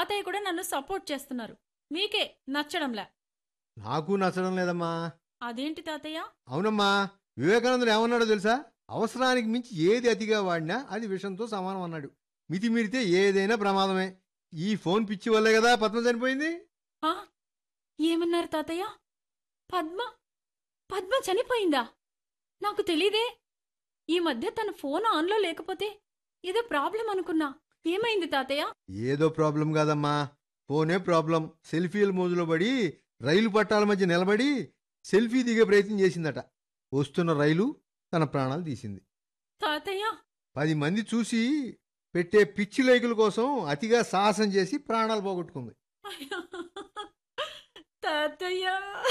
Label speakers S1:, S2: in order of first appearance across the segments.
S1: తాతయ్య కూడా నన్ను సపోర్ట్ చేస్తున్నారు. మీకే నచ్చడంలే.
S2: నాకు నచ్చడం లేదమ్మా.
S1: అదేంటి తాతయ్య?
S2: అవునమ్మా, వివేకానందుడు ఏమన్నాడో తెలుసా? అవసరానికి మించి ఏది అతిగా వాడినా అది విషంతో సమానం అన్నాడు. మితిమీరితే ఏదైనా ప్రమాదమే. ఈ ఫోన్ పిచ్చి వల్లే కదా పద్మ చనిపోయింది.
S1: ఆ? ఏమన్నారు తాతయ్య? పద్మ పద్మ చనిపోయిందా? నాకు తెలీదే. ఈ మధ్య తన ఫోన్ ఆన్లో లేకపోతే ఏదో ప్రాబ్లం అనుకున్నా. ఏమైంది తాతయ్య?
S2: ఏదో ప్రాబ్లం కాదమ్మా, ఫోనే ప్రాబ్లం. సెల్ఫీల మోజులో పడి రైలు పట్టాల మధ్య నిలబడి సెల్ఫీ దిగే ప్రయత్నం చేసిందట. వస్తున్న రైలు తన ప్రాణాలు తీసింది.
S1: తాతయ్య
S2: 10 మంది చూసి పెట్టే పిచ్చి లైకుల కోసం అతిగా సాహసం చేసి ప్రాణాలు పోగొట్టుకుంది.
S1: తాతయ్య,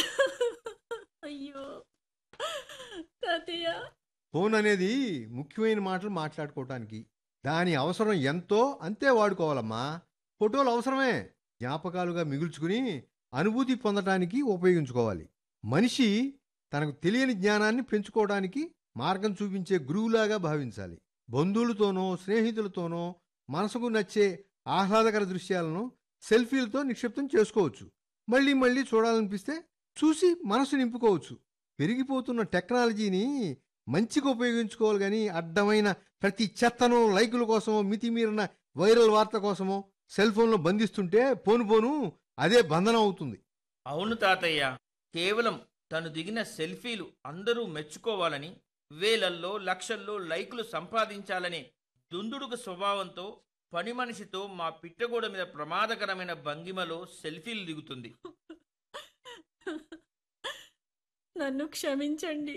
S1: అయ్యో తాతయ్య.
S2: ఫోన్ అనేది ముఖ్యమైన మాటలు మాట్లాడుకోవటానికి, దాని అవసరం ఎంతో అంతే వాడుకోవాలమ్మా. ఫోటోలు అవసరమే, జ్ఞాపకాలుగా మిగుల్చుకుని అనుభూతి పొందటానికి ఉపయోగించుకోవాలి. మనిషి తనకు తెలియని జ్ఞానాన్ని పెంచుకోవడానికి మార్గం చూపించే గురువులాగా భావించాలి. బంధువులతోనో స్నేహితులతోనో మనసుకు నచ్చే ఆహ్లాదకర దృశ్యాలను సెల్ఫీలతో నిక్షిప్తం చేసుకోవచ్చు. మళ్ళీ మళ్ళీ చూడాలనిపిస్తే చూసి మనసు నింపుకోవచ్చు. పెరిగిపోతున్న టెక్నాలజీని మంచిగా ఉపయోగించుకోవాలి కానీ అడ్డమైన ప్రతి చెత్తను లైకుల కోసమో మితిమీరిన వైరల్ వార్త కోసమో సెల్ ఫోన్లో బంధిస్తుంటే పోను పోను అదే బంధనం అవుతుంది.
S3: అవును తాతయ్య, కేవలం తను దిగిన సెల్ఫీలు అందరూ మెచ్చుకోవాలని, వేలల్లో లక్షల్లో లైకులు సంపాదించాలనే దుందుడుకు స్వభావంతో పని మనిషితో మా పిట్టగోడ మీద ప్రమాదకరమైన భంగిమలో సెల్ఫీలు దిగుతుంది.
S1: నన్ను క్షమించండి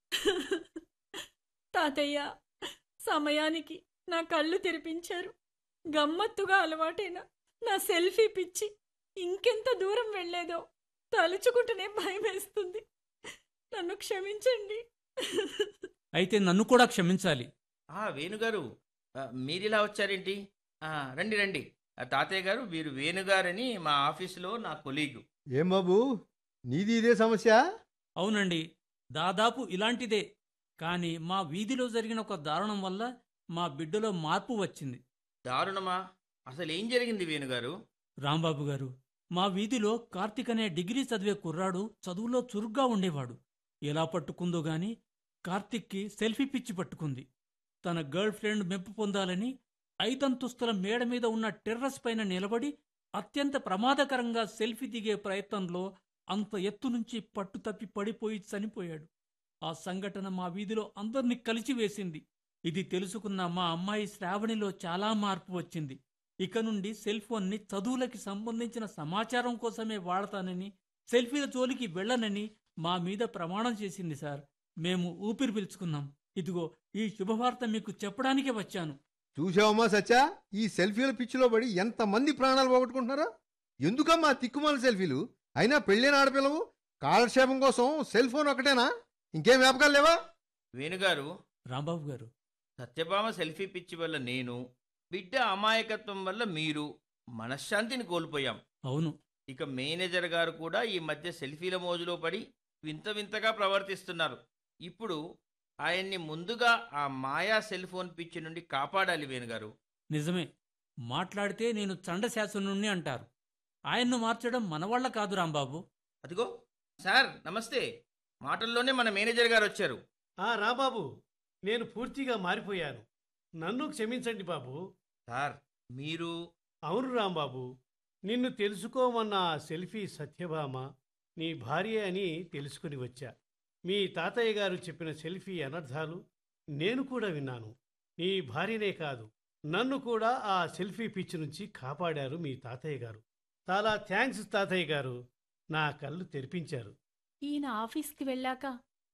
S1: తాతయ్య. సమయానికి నా కళ్ళు తెరిపించారు. గమ్మత్తుగా అలవాటైన నా సెల్ఫీ పిచ్చి ఇంకెంత దూరం వెళ్ళేదో తలుచుకుంటూనే భయమేస్తుంది. నన్ను క్షమించండి.
S4: అయితే నన్ను కూడా క్షమించాలి.
S3: వేణుగారు, మీరిలా వచ్చారేంటి? రండి రండి. తాతయ్య గారు, వీరు వేణుగారని మా ఆఫీసులో నా కొలీగు.
S2: ఏం బాబు, నీది ఇదే సమస్య?
S4: అవునండి, దాదాపు ఇలాంటిదే. కానీ మా వీధిలో జరిగిన ఒక దారుణం వల్ల మా బిడ్డలో మార్పు వచ్చింది.
S3: దారుణమా? అసలేం జరిగింది వేణుగారు?
S4: రాంబాబు గారు, మా వీధిలో కార్తీక్ అనే డిగ్రీ చదివే కుర్రాడు చదువులో చురుగ్గా ఉండేవాడు. ఎలా పట్టుకుందో గాని కార్తీక్కి సెల్ఫీ పిచ్చి పట్టుకుంది. తన గర్ల్ ఫ్రెండ్ మెప్పు పొందాలని 5 అంతస్తుల మేడ మీద ఉన్న టెర్రస్ పైన నిలబడి అత్యంత ప్రమాదకరంగా సెల్ఫీ దిగే ప్రయత్నంలో అంత ఎత్తు నుంచి పట్టుతప్పి పడిపోయి చనిపోయాడు. ఆ సంఘటన మా వీధిలో అందర్నీ కలిచివేసింది. ఇది తెలుసుకున్న మా అమ్మాయి శ్రావణిలో చాలా మార్పు వచ్చింది. ఇక నుండి సెల్ ఫోన్ని చదువులకి సంబంధించిన సమాచారం కోసమే వాడతానని, సెల్ఫీల జోలికి వెళ్లనని మా మీద ప్రమాణం చేసింది సార్. మేము ఊపిరి పీల్చుకున్నాం. ఇదిగో ఈ శుభవార్త మీకు చెప్పడానికే వచ్చాను.
S2: చూసావమ్మా సత్య, ఈ సెల్ఫీల పిచ్చిలో పడి ఎంతమంది ప్రాణాలు పోగొట్టుకుంటున్నారో. ఎందుకమ్మా తిక్కుమాల సెల్ఫీలు? అయినా పెళ్ళైన ఆడపిల్లవు, కాలక్షేపం కోసం సెల్ ఫోన్ ఒకటేనా? ఇంకేం వ్యాపకాలు లేవా?
S3: వేణుగారు,
S4: రాంబాబు గారు,
S3: సత్యభామ సెల్ఫీ పిచ్చి వల్ల నేను, బిడ్డ అమాయకత్వం వల్ల మీరు మనశ్శాంతిని కోల్పోయాం.
S4: అవును.
S3: ఇక మేనేజర్ గారు కూడా ఈ మధ్య సెల్ఫీల మోజులో పడి వింత వింతగా ప్రవర్తిస్తున్నారు. ఇప్పుడు ఆయన్ని ముందుగా ఆ మాయా సెల్ ఫోన్ పిచ్చి నుండి కాపాడాలి వేణుగారు.
S4: నిజమే. మాట్లాడితే నేను చండశాసనుణ్ణి అంటారు. ఆయన్ను మార్చడం మనవాళ్ల కాదు రాంబాబు.
S3: అదిగో సార్, నమస్తే. మాటల్లోనే మన మేనేజర్ గారు వచ్చారు.
S5: రాబాబు, నేను పూర్తిగా మారిపోయాను. నన్ను క్షమించండి బాబు.
S3: సార్, మీరు?
S5: అవును రాంబాబు, నిన్ను తెలుసుకోమన్న సెల్ఫీ సత్యభామ నీ భార్య అని తెలుసుకుని వచ్చా. మీ తాతయ్య గారు చెప్పిన సెల్ఫీ అనర్థాలు నేను కూడా విన్నాను. నీ భార్యనే కాదు, నన్ను కూడా ఆ సెల్ఫీ పిచ్చి నుంచి కాపాడారు మీ తాతయ్య గారు. చాలా థ్యాంక్స్ తాతయ్య గారు, నా కళ్ళు తెరిపించారు.
S1: ఈయన ఆఫీస్కి వెళ్ళాక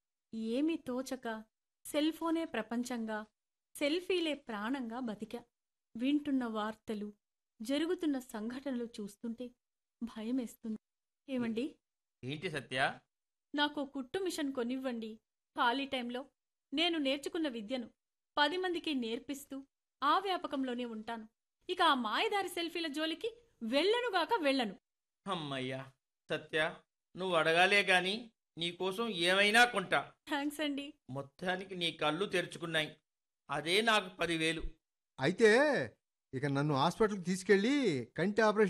S1: ఏమీ తోచక సెల్ ఫోనే ప్రపంచంగా, సెల్ఫీలే ప్రాణంగా బతికా. వింటున్న వార్తలు, జరుగుతున్న సంఘటనలు చూస్తుంటే భయమేస్తుంది. ఏమండి,
S3: ఏంటి సత్య?
S1: నాకు కుట్టు మిషన్ కొనివ్వండి. ఖాళీ టైంలో నేను నేర్చుకున్న విద్యను 10 మందికి నేర్పిస్తూ ఆ వ్యాపకంలోనే ఉంటాను. ఇక ఆ మాయదారి సెల్ఫీల జోలికి వెళ్ళను.
S3: అమ్మయ్యా సత్య, నువ్వు అడగాలే గాని నీకోసం ఏమైనా కొంటా.
S1: థ్యాంక్స్ అండి.
S3: మొత్తానికి నీ కళ్ళు తెరుచుకున్నాయి. అదే నాకు 10,000.
S2: అయితే ఇక నన్ను హాస్పిటల్కి తీసుకెళ్ళి కంటి ఆపరేషన్